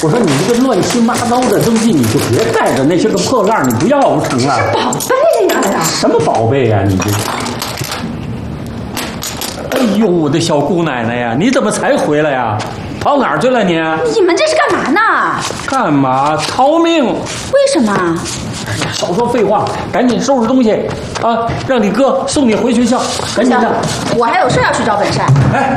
我说你这个乱七八糟的东西，你就别带着，那些个破烂你不要不成啊？ 宝贝呀！ 什么宝贝呀？你这……哎呦，我的小姑奶奶呀，你怎么才回来呀？跑哪儿去了你？ 你们这是干嘛呢？ 干嘛？逃命！ 为什么？ 少说废话，赶紧收拾东西啊！让你哥送你回学校，赶紧的。 我还有事要去找本山。 哎。